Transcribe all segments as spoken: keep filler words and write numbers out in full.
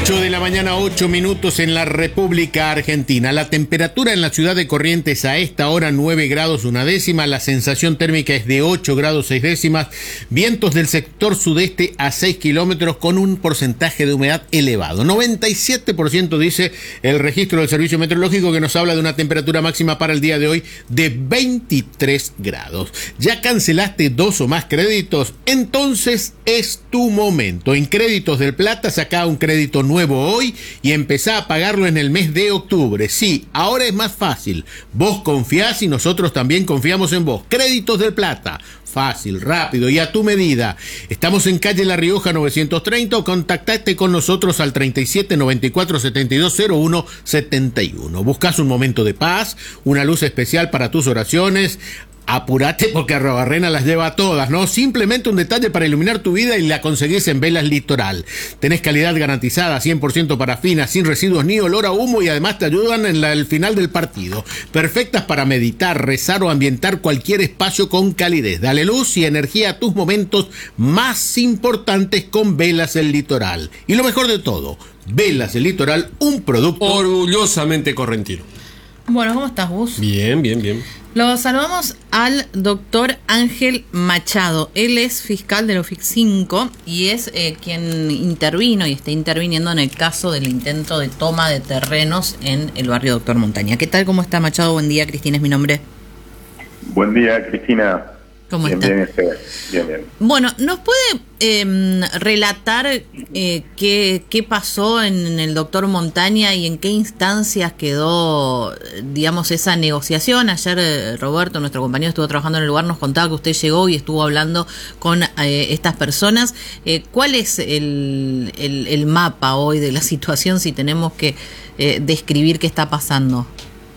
ocho de la mañana, ocho minutos en la República Argentina. La temperatura en la ciudad de Corrientes a esta hora nueve grados una décima. La sensación térmica es de ocho grados seis décimas. Vientos del sector sudeste a seis kilómetros con un porcentaje de humedad elevado. noventa y siete por ciento dice el registro del Servicio Meteorológico, que nos habla de una temperatura máxima para el día de hoy de veintitrés grados. ¿Ya cancelaste dos o más créditos? Entonces es tu momento. En Créditos del Plata saca un crédito nuevo hoy y empezá a pagarlo en el mes de octubre. Sí, ahora es más fácil. Vos confiás y nosotros también confiamos en vos. Créditos del Plata. Fácil, rápido y a tu medida. Estamos en calle La Rioja novecientos treinta o contactate con nosotros al treinta y siete noventa y cuatro setenta y dos cero uno setenta y uno. ¿Buscas un momento de paz? ¿Una luz especial para tus oraciones? Apurate porque Arrobarrena las lleva todas, ¿no? Simplemente un detalle para iluminar tu vida y la conseguís en Velas Litoral. Tenés calidad garantizada, cien por ciento parafina, sin residuos ni olor a humo, y además te ayudan en la, el final del partido. Perfectas para meditar, rezar o ambientar cualquier espacio con calidez. Dale luz y energía a tus momentos más importantes con Velas el Litoral. Y lo mejor de todo, Velas el Litoral, un producto orgullosamente correntino. Bueno, ¿cómo estás, Gus? Bien, bien, bien. Lo saludamos al doctor Ángel Machado. Él es fiscal del OFIC cinco y es eh, quien intervino y está interviniendo en el caso del intento de toma de terrenos en el barrio Doctor Montaña. ¿Qué tal? ¿Cómo está, Machado? Buen día, Cristina es mi nombre. Buen día, Cristina. ¿Cómo bien, está? Bien, bien, bien. Bueno, ¿nos puede eh, relatar eh, qué, qué pasó en el Doctor Montaña y en qué instancias quedó, digamos, esa negociación? Ayer eh, Roberto, nuestro compañero, estuvo trabajando en el lugar, nos contaba que usted llegó y estuvo hablando con eh, estas personas. Eh, ¿Cuál es el, el, el mapa hoy de la situación, si tenemos que eh, describir qué está pasando?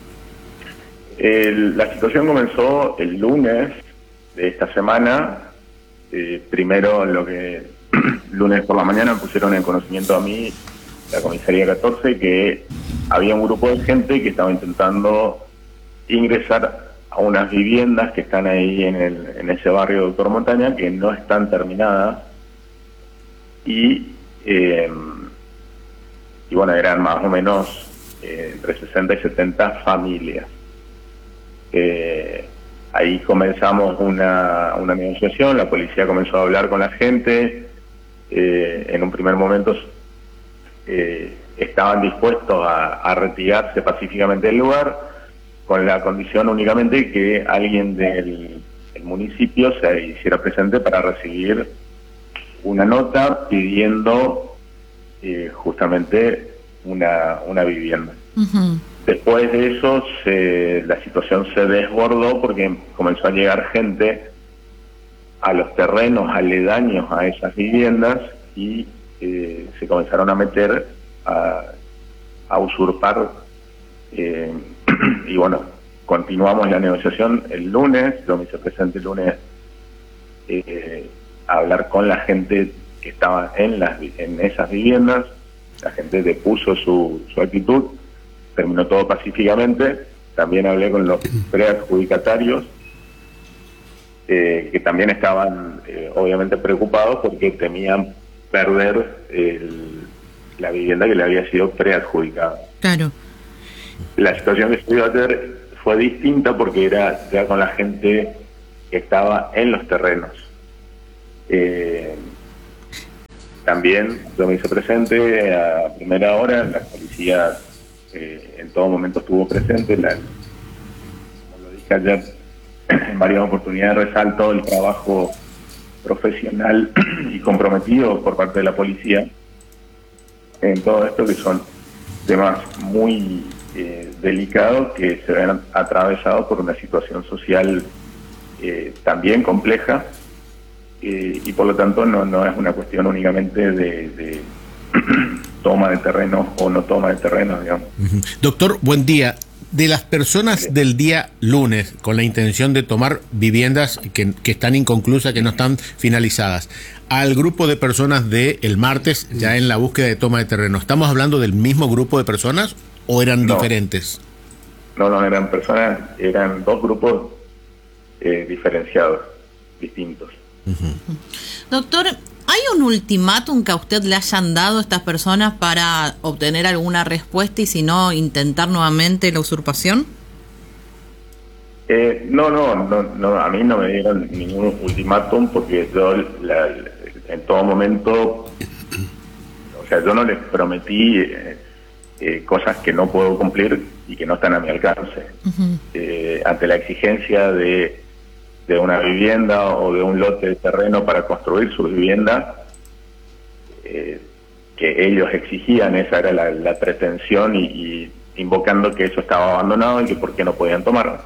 El, la situación comenzó el lunes de esta semana. Eh, primero, lo que lunes por la mañana me pusieron en conocimiento a mí, la comisaría catorce, que había un grupo de gente que estaba intentando ingresar a unas viviendas que están ahí en, el, en ese barrio Doctor Montaña, que no están terminadas, y eh, y bueno, eran más o menos eh, entre sesenta y setenta familias. Eh, Ahí comenzamos una, una negociación, la policía comenzó a hablar con la gente. Eh, en un primer momento eh, estaban dispuestos a, a retirarse pacíficamente del lugar, con la condición únicamente que alguien del, del municipio se hiciera presente para recibir una nota pidiendo eh, justamente una, una vivienda. Uh-huh. Después de eso, se, la situación se desbordó porque comenzó a llegar gente a los terrenos aledaños a esas viviendas y eh, se comenzaron a meter a, a usurpar. Eh, y bueno, continuamos la negociación el lunes, yo me hice presente el lunes eh, a hablar con la gente que estaba en, las, en esas viviendas. La gente depuso su, su actitud. Terminó todo pacíficamente. También hablé con los preadjudicatarios, eh, que también estaban eh, obviamente preocupados porque temían perder el, la vivienda que le había sido preadjudicada. Claro. La situación que se dio ayer fue distinta porque era ya con la gente que estaba en los terrenos. Eh, también yo me hice presente a primera hora, la policía Eh, en todo momento estuvo presente. La, como lo dije ayer en varias oportunidades, resalto el trabajo profesional y comprometido por parte de la policía en todo esto, que son temas muy eh, delicados que se ven atravesados por una situación social eh, también compleja, eh, y por lo tanto no, no es una cuestión únicamente de, de toma de terreno o no toma de terreno, digamos. Uh-huh. Doctor, buen día. De las personas sí. del día lunes con la intención de tomar viviendas que, que están inconclusas, que no están finalizadas, al grupo de personas del el martes ya en la búsqueda de toma de terreno, ¿estamos hablando del mismo grupo de personas o eran no. diferentes? No, no, eran personas, eran dos grupos eh, diferenciados, distintos. Uh-huh. Doctor, ¿Hay un ultimátum que a usted le hayan dado a estas personas para obtener alguna respuesta y si no, intentar nuevamente la usurpación? Eh, no, no, no, no, a mí no me dieron ningún ultimátum porque yo la, en todo momento, o sea, yo no les prometí eh, eh, cosas que no puedo cumplir y que no están a mi alcance. Uh-huh. Eh, ante la exigencia de, de una vivienda o de un lote de terreno para construir su vivienda, eh, que ellos exigían, esa era la, la pretensión y, y invocando que eso estaba abandonado y que por qué no podían tomarlo.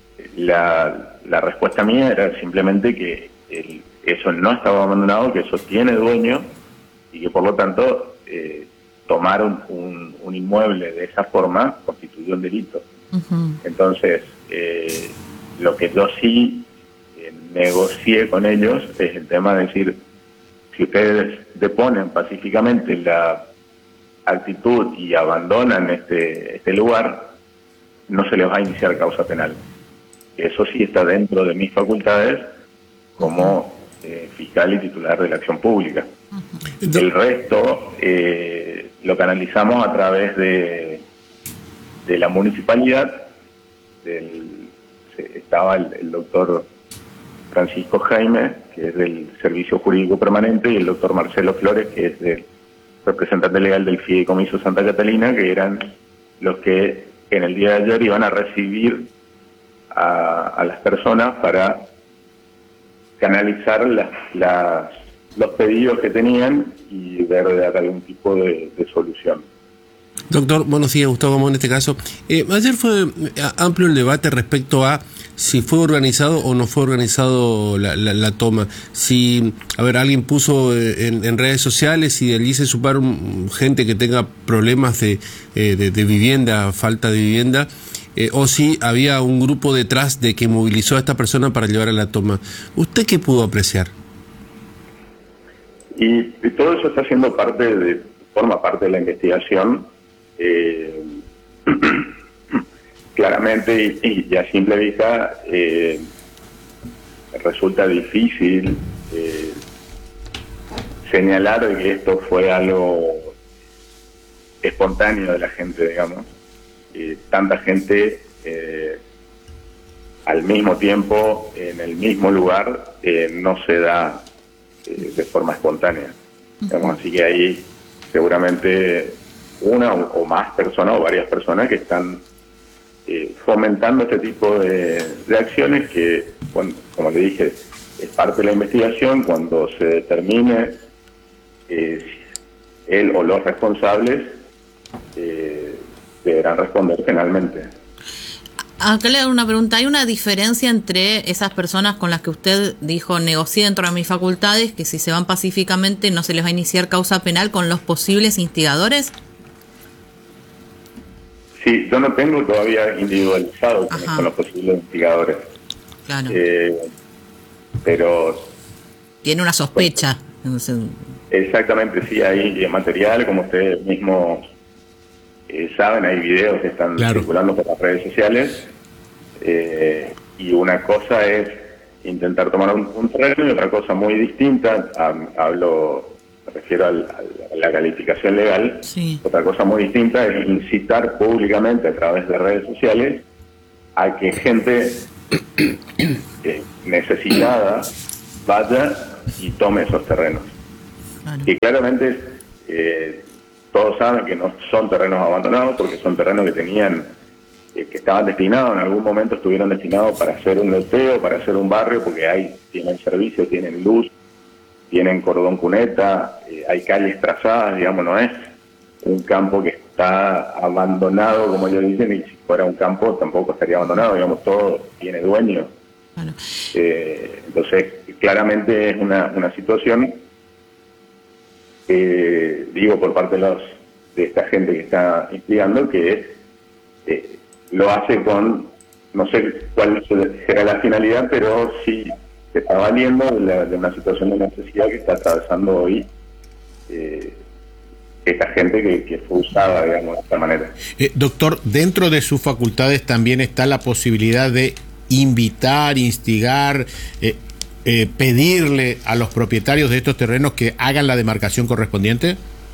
La, la respuesta mía era simplemente que el, eso no estaba abandonado, que eso tiene dueño y que por lo tanto eh, tomar un, un, un inmueble de esa forma constituyó un delito. Uh-huh. Entonces, eh, lo que yo sí eh, negocié con ellos es el tema de decir, si ustedes deponen pacíficamente la actitud y abandonan este, este lugar, no se les va a iniciar causa penal. Eso sí está dentro de mis facultades como eh, fiscal y titular de la acción pública. Uh-huh. El resto eh, lo canalizamos a través de, de la municipalidad. Del, estaba el, el doctor Francisco Jaime, que es del Servicio Jurídico Permanente, y el doctor Marcelo Flores, que es el representante legal del Fideicomiso Santa Catalina, que eran los que en el día de ayer iban a recibir A, a las personas para canalizar las, las, los pedidos que tenían y ver de dar algún tipo de, de solución. Doctor, buenos días, Gustavo Gamón en este caso. Eh, ayer fue amplio el debate respecto a si fue organizado o no fue organizado la, la, la toma. Si, a ver, alguien puso en, en redes sociales y allí se suparon gente que tenga problemas de, eh, de, de vivienda, falta de vivienda, Eh, o si había un grupo detrás de que movilizó a esta persona para llevar a la toma. ¿Usted qué pudo apreciar? Y, y todo eso está siendo parte de, forma parte de la investigación. Eh, claramente y, y a simple vista eh, resulta difícil eh, señalar que esto fue algo espontáneo de la gente, digamos. Eh, tanta gente eh, al mismo tiempo en el mismo lugar eh, no se da eh, de forma espontánea. Digamos, así que hay seguramente una o, o más personas o varias personas que están eh, fomentando este tipo de, de acciones que, bueno, como le dije, es parte de la investigación. Cuando se determine eh, él o los responsables eh, deberán responder penalmente. Acá le hago una pregunta. ¿Hay una diferencia entre esas personas con las que usted dijo negocié dentro de mis facultades, que si se van pacíficamente no se les va a iniciar causa penal, con los posibles instigadores? Sí, yo no tengo todavía individualizado con, con los posibles instigadores. Claro. Eh, pero... Tiene una sospecha. Pues, exactamente, sí, hay material, como ustedes mismos Eh, saben, hay videos que están claro. circulando por las redes sociales eh, y una cosa es intentar tomar un, un terreno y otra cosa muy distinta, a, hablo, me refiero al, a la calificación legal, sí. Otra cosa muy distinta es incitar públicamente a través de redes sociales a que gente eh, necesitada vaya y tome esos terrenos. Claro. Y claramente eh, todos saben que no son terrenos abandonados porque son terrenos que tenían, eh, que estaban destinados, en algún momento estuvieron destinados para hacer un loteo, para hacer un barrio, porque hay, tienen servicio, tienen luz, tienen cordón cuneta, eh, hay calles trazadas, digamos, no es un campo que está abandonado, como ellos dicen, y si fuera un campo tampoco estaría abandonado, digamos, todo tiene dueño. Bueno. Eh, entonces, claramente es una, una situación Eh, digo por parte de los de esta gente que está investigando que eh, lo hace con, no sé cuál será la finalidad, pero sí se está valiendo de, la, de una situación de necesidad que está atravesando hoy eh, esta gente que, que fue usada, digamos, de esta manera. Eh, doctor, dentro de sus facultades también está la posibilidad de invitar, instigar, eh, eh, pedirle a los propietarios de estos terrenos que hagan la demarcación correspondiente?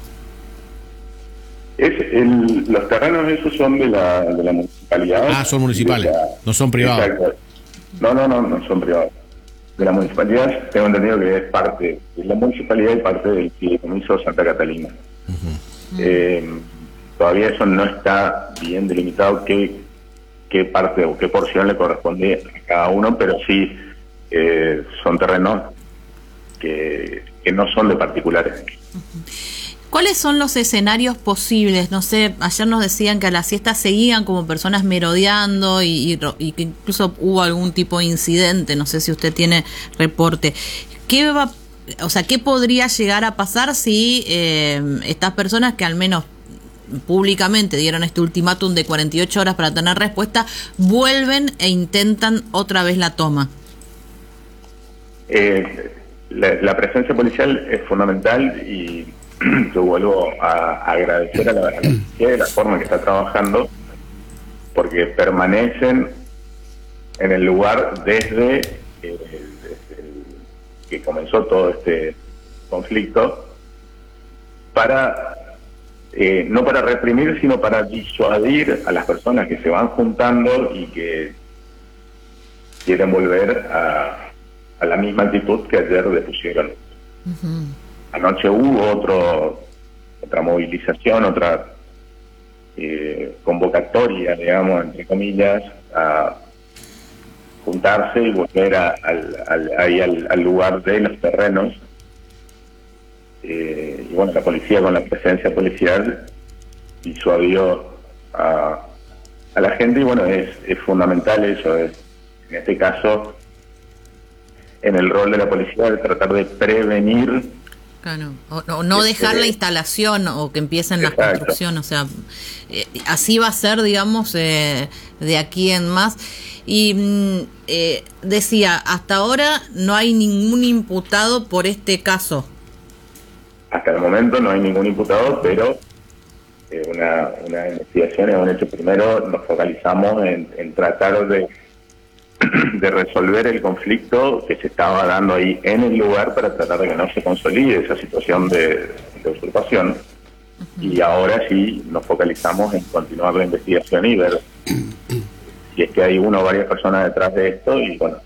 Es el, los terrenos esos son de la, de la municipalidad. Ah, son municipales, la, no son privados. Exacto. No, no, no, no son privados. De la municipalidad tengo entendido que es parte de la municipalidad y parte del fideicomiso Santa Catalina. Uh-huh. Eh, todavía eso no está bien delimitado qué, qué parte o qué porción le corresponde a cada uno, pero sí eh, son terrenos que, que no son de particulares. Uh-huh. ¿Cuáles son los escenarios posibles? No sé, ayer nos decían que a la siesta seguían como personas merodeando y, y, y que incluso hubo algún tipo de incidente, no sé si usted tiene reporte. ¿Qué va, o sea, qué podría llegar a pasar si eh, estas personas que al menos públicamente dieron este ultimátum de cuarenta y ocho horas para tener respuesta, vuelven e intentan otra vez la toma? Eh, la, la presencia policial es fundamental y yo vuelvo a agradecer a la, a la policía de la forma que está trabajando, porque permanecen en el lugar desde, eh, desde el, que comenzó todo este conflicto, para eh, no para reprimir, sino para disuadir a las personas que se van juntando y que quieren volver a, a la misma actitud que ayer depusieron. Uh-huh. Anoche hubo otro, otra movilización, otra eh, convocatoria, digamos, entre comillas, a juntarse y volver a, al, al, ahí al, al lugar de los terrenos. Eh, y bueno, la policía con la presencia policial disuadió a, a la gente y bueno, es, es fundamental eso, es, en este caso, en el rol de la policía de tratar de prevenir. Claro. O, o no dejar la instalación o que empiecen la construcción, o sea, eh, así va a ser, digamos, eh, de aquí en más. Y eh, decía, hasta ahora no hay ningún imputado por este caso. Hasta el momento no hay ningún imputado, pero eh, una, una investigación es un hecho. Primero nos focalizamos en, en tratar de de resolver el conflicto que se estaba dando ahí en el lugar para tratar de que no se consolide esa situación de, de usurpación. Uh-huh. Y ahora sí nos focalizamos en continuar la investigación y ver si es que hay una o varias personas detrás de esto y, bueno,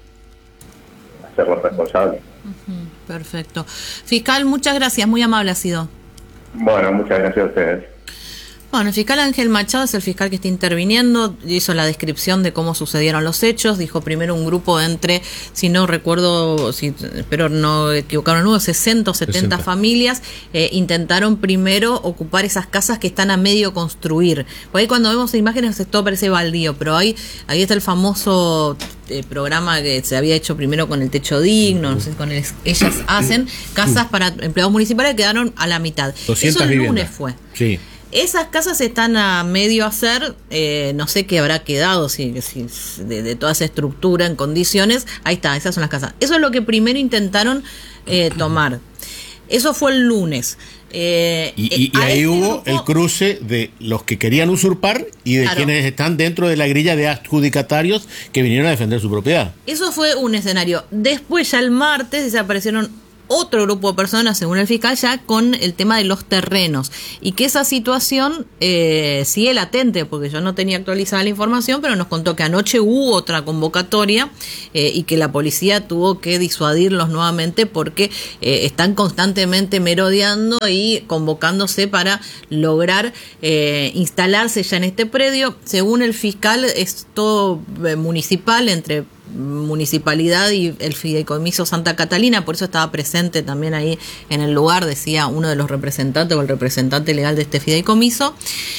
hacerlos responsables. Uh-huh. Perfecto. Fiscal, muchas gracias, muy amable ha sido. Bueno, muchas gracias a ustedes. Bueno, el fiscal Ángel Machado es el fiscal que está interviniendo, hizo la descripción de cómo sucedieron los hechos, dijo primero un grupo entre, si no recuerdo, si, espero no equivocarme, no, sesenta o setenta familias, eh, intentaron primero ocupar esas casas que están a medio construir. Por ahí cuando vemos imágenes todo parece baldío, pero ahí, ahí está el famoso eh, programa que se había hecho primero con el techo digno, no sé, con el, ellas hacen casas para empleados municipales, quedaron a la mitad. Eso el lunes fue. Sí. Esas casas están a medio hacer, eh, no sé qué habrá quedado si, si de, de toda esa estructura en condiciones. Ahí está, esas son las casas. Eso es lo que primero intentaron eh, tomar. Eso fue el lunes. Eh, y, y, y ahí este hubo grupo, el cruce de los que querían usurpar y de claro, quienes están dentro de la grilla de adjudicatarios que vinieron a defender su propiedad. Eso fue un escenario. Después, ya el martes, desaparecieron otro grupo de personas, según el fiscal, ya con el tema de los terrenos, y que esa situación eh, sigue latente, porque yo no tenía actualizada la información, pero nos contó que anoche hubo otra convocatoria eh, y que la policía tuvo que disuadirlos nuevamente porque eh, están constantemente merodeando y convocándose para lograr eh, instalarse ya en este predio. Según el fiscal, es todo eh, municipal, entre municipalidad y el fideicomiso Santa Catalina, por eso estaba presente también ahí en el lugar, decía uno de los representantes o el representante legal de este fideicomiso.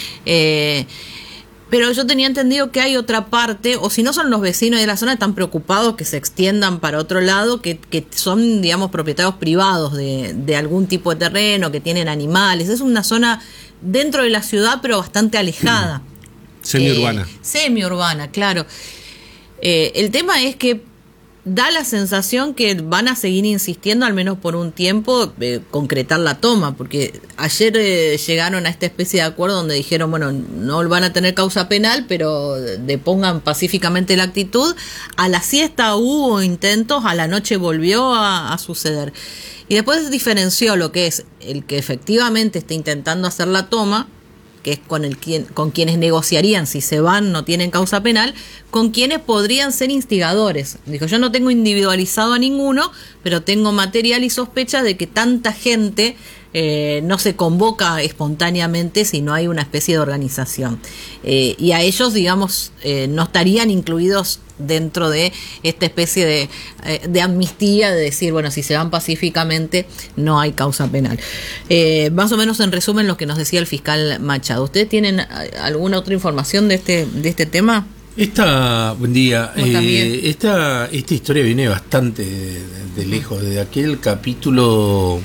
Eh, pero yo tenía entendido que hay otra parte, o si no son los vecinos de la zona, están preocupados que se extiendan para otro lado, que, que son, digamos, propietarios privados de, de algún tipo de terreno, que tienen animales. Es una zona dentro de la ciudad, pero bastante alejada. Semiurbana. Eh, semiurbana, claro. Eh, el tema es que da la sensación que van a seguir insistiendo, al menos por un tiempo, eh, concretar la toma, porque ayer eh, llegaron a esta especie de acuerdo donde dijeron, bueno, no van a tener causa penal, pero depongan pacíficamente la actitud. A la siesta hubo intentos, a la noche volvió a, a suceder. Y después diferenció lo que es el que efectivamente está intentando hacer la toma, que es con el quien, con quienes negociarían si se van, no tienen causa penal, con quienes podrían ser instigadores. Dijo, yo no tengo individualizado a ninguno, pero tengo material y sospecha de que tanta gente eh, no se convoca espontáneamente si no hay una especie de organización. Eh, y a ellos, digamos, eh, no estarían incluidos dentro de esta especie de, eh, de amnistía, de decir, bueno, si se van pacíficamente no hay causa penal. Eh, más o menos en resumen lo que nos decía el fiscal Machado. ¿Ustedes tienen alguna otra información de este, de este tema? Esta, buen día, eh, esta, esta historia viene bastante de, de lejos, de aquel capítulo,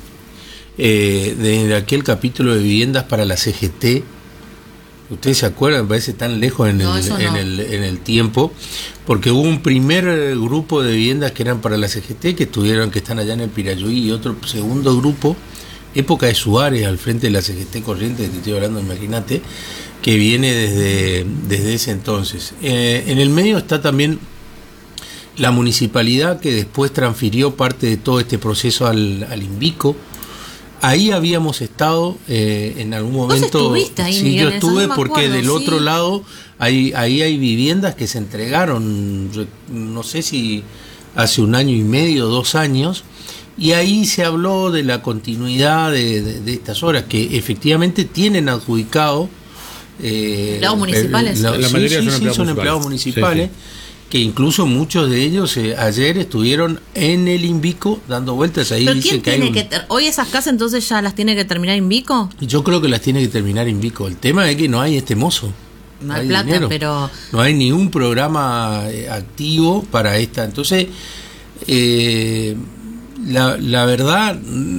eh, de aquel capítulo de viviendas para la C G T. Ustedes se acuerdan, me parece tan lejos en, no, el, no. en, el, en el tiempo, porque hubo un primer grupo de viviendas que eran para la C G T, que estuvieron, que están allá en el Pirayuí, y otro segundo grupo, época de Suárez, al frente de la C G T Corrientes, te estoy hablando, imagínate, que viene desde, desde ese entonces. Eh, en el medio está también la municipalidad, que después transfirió parte de todo este proceso al, al INVICO. Ahí habíamos estado eh, en algún momento. ¿Vos estuviste ahí, sí, Miguel? yo estuve no porque acuerdo, del sí. otro lado hay, ahí hay viviendas que se entregaron, no sé si hace un año y medio, dos años, y ahí se habló de la continuidad de, de, de estas obras que efectivamente tienen adjudicado. Eh, ¿Empleados municipales? La, la sí, mayoría sí, son, sí, empleados, son empleados municipales. Sí, sí. Que incluso muchos de ellos eh, ayer estuvieron en el INVICO dando vueltas ahí. ¿Pero dicen quién que tiene hay un... que ter- hoy esas casas entonces ya las tiene que terminar INVICO? Yo creo que las tiene que terminar INVICO. El tema es que no hay este mozo. No hay plata, dinero. Pero no hay ni un programa eh, activo para esta. Entonces, eh, la, la verdad,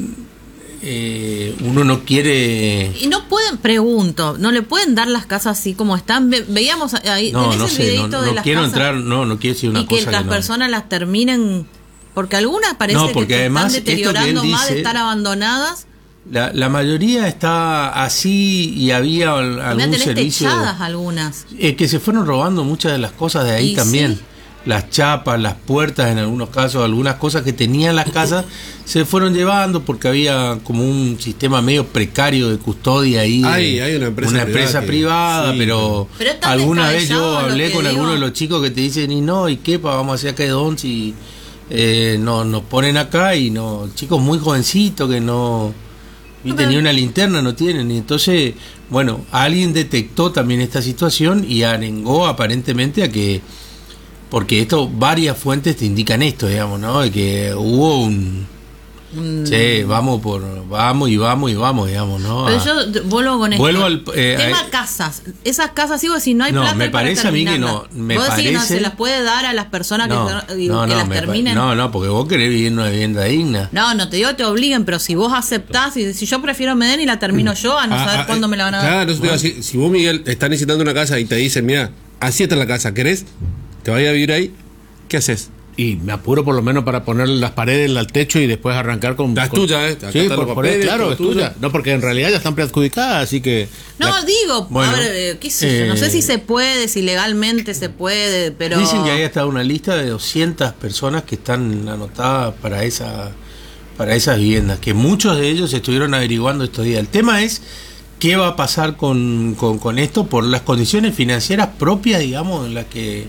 eh, uno no quiere. Y no pueden, pregunto, no le pueden dar las casas así como están. Ve, veíamos ahí, no, en no ese sé, videito no, de no las quiero casas, entrar, no, no quiero decir una y cosa que las que personas no. las terminen, porque algunas parece No, porque que se además, están deteriorando dice, más de estar abandonadas. La, la mayoría está así y había al, algún servicio. Techadas algunas. Eh, que se fueron robando muchas de las cosas de ahí y también. Sí. Las chapas, las puertas, en algunos casos, algunas cosas que tenían las casas se fueron llevando porque había como un sistema medio precario de custodia ahí. Hay, hay una empresa una privada, empresa que, privada sí, pero, pero alguna vez yo hablé con digo. algunos de los chicos que te dicen, y no, ¿y qué? Vamos a hacer acá de don si eh, no, nos ponen acá y no, chicos muy jovencitos que no, ¿viste? Ni una linterna no tienen. Y entonces, bueno, alguien detectó también esta situación y arengó aparentemente a que, porque esto, varias fuentes te indican esto, digamos, ¿no? De que hubo un... Mm. Sí, vamos por vamos y vamos y vamos, digamos, ¿no? Pero yo vuelvo con esto. Vuelvo al eh, tema a, casas. Esas casas, sigo si no hay no, plata me parece para a mí que no. Me ¿Vos parece decís que no se las puede dar a las personas no, que, no, que no, las terminen? No, no, porque vos querés vivir en una vivienda digna. No, no te digo que te obliguen, pero si vos aceptás y si yo prefiero me den y la termino yo, a no ah, saber ah, cuándo me la van a dar. Claro, bueno. si, si vos, Miguel, estás necesitando una casa y te dicen, mira, así está la casa, ¿querés? ¿Te vayas a vivir ahí? ¿Qué haces? Y me apuro por lo menos para ponerle las paredes al techo y después arrancar con... Las con, tuyas, ¿eh? Acá sí, por, por papeles, claro, es tuya. No, porque en realidad ya están preadjudicadas, así que... No, la... digo, bueno, a ver, qué sé yo, eh... no sé si se puede, si legalmente se puede, pero... Dicen que hay hasta una lista de doscientas personas que están anotadas para esa para esas viviendas, que muchos de ellos estuvieron averiguando estos días. El tema es qué va a pasar con, con, con esto por las condiciones financieras propias, digamos, en las que...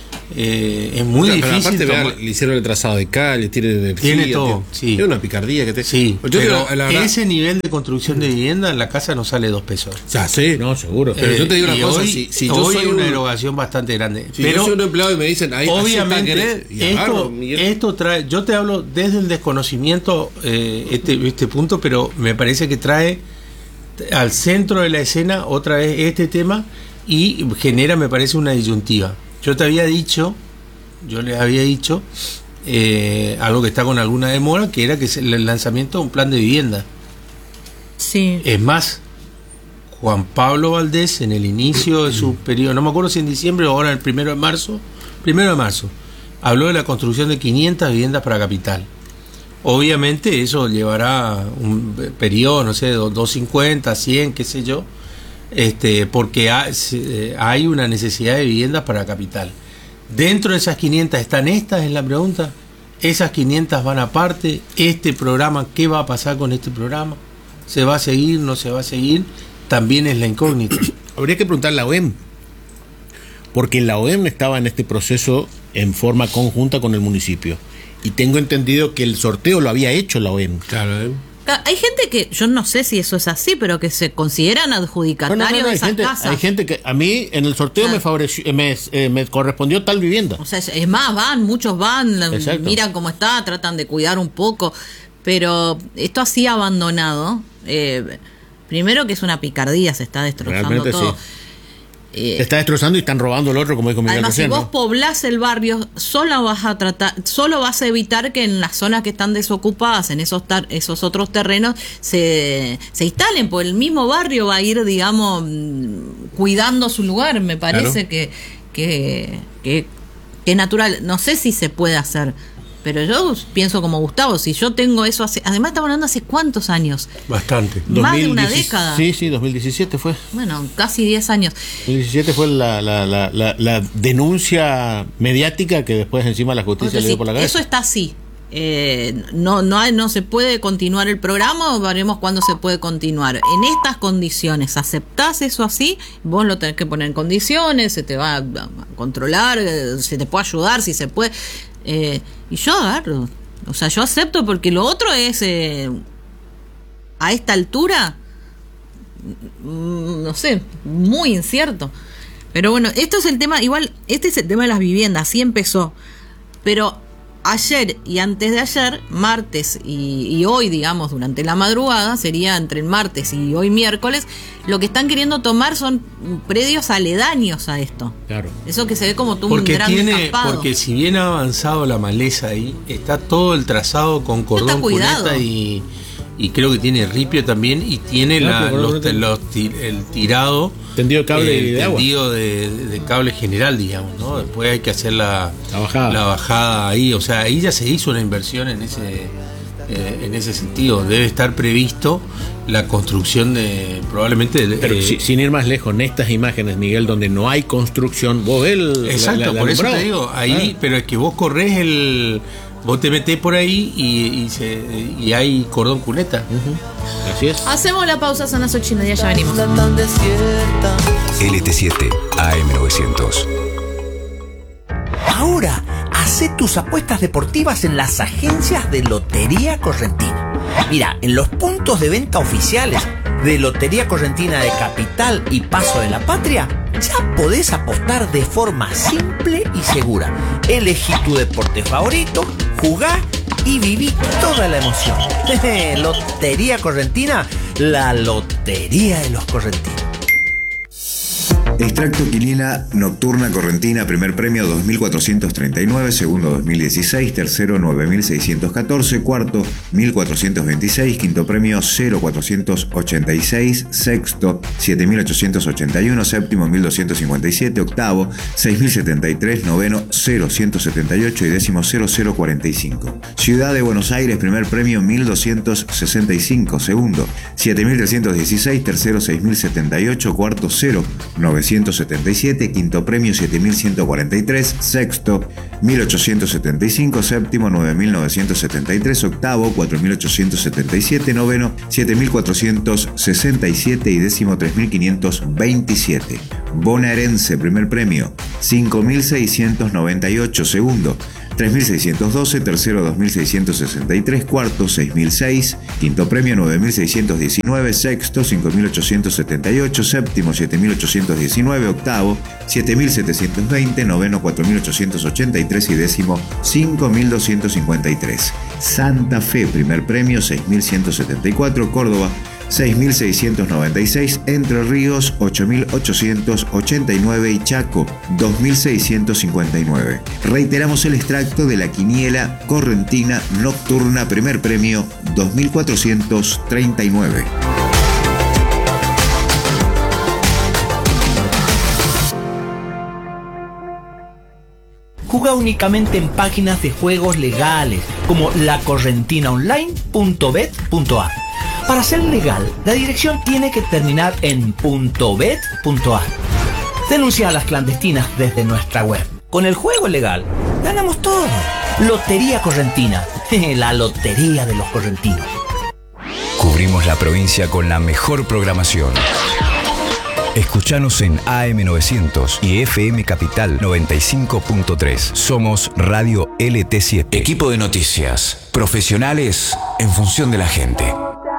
Eh, es muy pero, difícil. Pero aparte, tomar... le hicieron el trazado de calle, tiene energía. Tiene todo. Tiene, sí. Es una picardía que te. Sí, yo pero te, la verdad, ese nivel de construcción de vivienda en la casa no sale dos pesos. Ya sé. No, seguro. Pero eh, yo te digo una cosa: hoy, si, si yo hoy soy una un, erogación bastante grande. Si pero yo soy un empleado y me dicen, ahí obviamente, y esto, agarro, esto trae. Yo te hablo desde el desconocimiento, eh, este, este punto, pero me parece que trae al centro de la escena otra vez este tema y genera, me parece, una disyuntiva. Yo te había dicho. Yo les había dicho eh, algo que está con alguna demora, que era que es el lanzamiento de un plan de vivienda. Sí. Es más, Juan Pablo Valdés, en el inicio de su periodo, no me acuerdo si en diciembre o ahora el primero de marzo, primero de marzo, habló de la construcción de quinientas viviendas para Capital. Obviamente eso llevará un periodo, no sé, doscientos cincuenta, cien, qué sé yo, este, porque hay una necesidad de viviendas para Capital. Dentro de esas quinientas están estas, es la pregunta. Esas quinientas van aparte. Este programa, ¿qué va a pasar con este programa? ¿Se va a seguir, no se va a seguir? También es la incógnita. Habría que preguntar a la O E M, porque la O E M estaba en este proceso en forma conjunta con el municipio. Y tengo entendido que el sorteo lo había hecho la O E M. Claro, ¿eh? Hay gente que, yo no sé si eso es así, pero que se consideran adjudicatarios no, no, no, no, de hay esas gente, casas. Hay gente que a mí en el sorteo Ah. me favoreció, me, eh, me correspondió tal vivienda. O sea, es más, van, muchos van, Exacto. miran cómo está, tratan de cuidar un poco, pero esto así abandonado, eh, primero que es una picardía, se está destrozando Realmente todo. sí. Eh, Se está destrozando y están robando el otro, como dijo Miguel Además, recién, si vos ¿no? poblás el barrio, solo vas a tratar, solo vas a evitar que en las zonas que están desocupadas, en esos tar, esos otros terrenos, se, se instalen, porque el mismo barrio va a ir, digamos, cuidando su lugar. Me parece Claro. que, que, que, que es natural. No sé si se puede hacer, pero yo pienso como Gustavo, si yo tengo eso hace, además estamos hablando hace cuántos años, Bastante. más de una dos mil diez década. Sí, sí, dos mil diecisiete fue. Bueno, casi diez años. dos mil diecisiete fue la, la, la, la, la denuncia mediática que después encima la justicia Porque le dio si por la cabeza. eso está así. Eh, no, no, hay- no se puede continuar el programa, o veremos cuándo se puede continuar. En estas condiciones, ¿aceptás eso así? Vos lo tenés que poner en condiciones, se te va a controlar, eh, se te puede ayudar, si se puede. Eh, y yo agarro. O sea, yo acepto, porque lo otro es, eh, a esta altura, mm, no sé, muy incierto. Pero bueno, esto es el tema, igual, este es el tema de las viviendas, así empezó. Pero ayer y antes de ayer, martes y, y hoy, digamos, durante la madrugada, sería entre el martes y hoy miércoles, lo que están queriendo tomar son predios aledaños a esto. Claro. Eso que se ve como todo Porque un gran tiene, descampado. porque si bien ha avanzado la maleza ahí, está todo el trazado con cordón cuidado. cuneta y, y creo que tiene ripio también y tiene Claro, la, pero los, cordón los ti- el tirado Tendido de cable el y de agua. tendido de, de cable general, digamos, ¿no? Después hay que hacer la, La bajada. la bajada ahí, o sea, ahí ya se hizo una inversión en ese eh, en ese sentido. Debe estar previsto la construcción de probablemente de, Pero eh, si- sin ir más lejos, en estas imágenes, Miguel, donde no hay construcción, vos ves el. exacto, la- la- la por eso alumbrado. te digo, ahí, Ah. pero es que vos corres el vos te metés por ahí y, y, se, y hay cordón cuneta. Así es. Hacemos la pausa, son las ocho y media, ya venimos. L T siete A M novecientos. Ahora, hacé tus apuestas deportivas en las agencias de Lotería Correntina. Mira, en los puntos de venta oficiales de Lotería Correntina de Capital y Paso de la Patria, ya podés apostar de forma simple y segura. Elegí tu deporte favorito, jugá y viví toda la emoción. Lotería Correntina, la lotería de los correntinos. Extracto Quiniela Nocturna Correntina, primer premio dos mil cuatrocientos treinta y nueve, segundo dos mil dieciséis, tercero nueve mil seiscientos catorce, cuarto mil cuatrocientos veintiséis, quinto premio cero cuatrocientos ochenta y seis, sexto siete mil ochocientos ochenta y uno, séptimo mil doscientos cincuenta y siete, octavo seis mil setenta y tres, noveno cero ciento setenta y ocho y décimo cero cero cuarenta y cinco. Ciudad de Buenos Aires, primer premio mil doscientos sesenta y cinco, segundo siete mil trescientos dieciséis, tercero seis mil setenta y ocho, cuarto cero novecientos setenta y siete, quinto premio siete mil ciento cuarenta y tres, sexto mil ochocientos setenta y cinco, séptimo nueve mil novecientos setenta y tres, octavo cuatro mil ochocientos setenta y siete, noveno siete mil cuatrocientos sesenta y siete y décimo tres mil quinientos veintisiete. Bonaerense, primer premio cinco mil seiscientos noventa y ocho, segundo tres mil seiscientos doce, tercero dos mil seiscientos sesenta y tres, cuarto seis mil seis, quinto premio nueve mil seiscientos diecinueve, sexto cinco mil ochocientos setenta y ocho, séptimo siete mil ochocientos diecinueve, octavo siete mil setecientos veinte, noveno cuatro mil ochocientos ochenta y tres y décimo cinco mil doscientos cincuenta y tres. Santa Fe, primer premio seis mil ciento setenta y cuatro, Córdoba seis mil seiscientos noventa y seis, Entre Ríos ocho mil ochocientos ochenta y nueve y Chaco dos mil seiscientos cincuenta y nueve. Reiteramos el extracto de la Quiniela Correntina Nocturna, primer premio dos mil cuatrocientos treinta y nueve. Juega únicamente en páginas de juegos legales como la correntina online punto bet punto a. Para ser legal, la dirección tiene que terminar en .bet punto a. Denuncia a las clandestinas desde nuestra web. Con el juego legal, ganamos todo. Lotería Correntina, la lotería de los correntinos. Cubrimos la provincia con la mejor programación. Escuchanos en A M novecientos y F M Capital noventa y cinco punto tres. Somos Radio L T siete. Equipo de noticias. Profesionales en función de la gente.